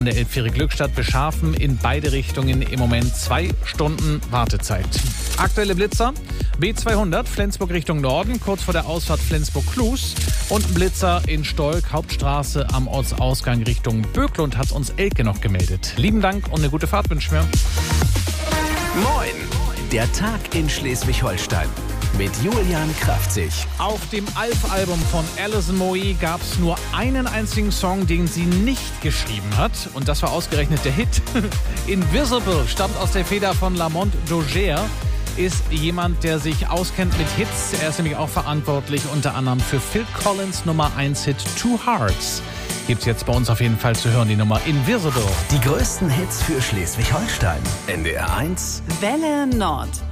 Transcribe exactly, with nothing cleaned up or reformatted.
Der Elbphäre Glückstadt beschaffen in beide Richtungen im Moment zwei Stunden Wartezeit. Aktuelle Blitzer: B zweihundert Flensburg Richtung Norden, kurz vor der Ausfahrt Flensburg-Klus. Und ein Blitzer in Stolk, Hauptstraße am Ortsausgang Richtung Böklund, hat uns Elke noch gemeldet. Lieben Dank und eine gute Fahrt wünschen wir. Moin! Der Tag in Schleswig-Holstein mit Julian Kraftzig. Auf dem Alf-Album von Alison Moe gab es nur einen einzigen Song, den sie nicht geschrieben hat. Und das war ausgerechnet der Hit. Invisible stammt aus der Feder von Lamont Dozier. Ist jemand, der sich auskennt mit Hits. Er ist nämlich auch verantwortlich unter anderem für Phil Collins Nummer eins Hit Two Hearts. Gibt's jetzt bei uns auf jeden Fall zu hören, die Nummer Invisible. Die größten Hits für Schleswig-Holstein. N D R eins Welle Nord.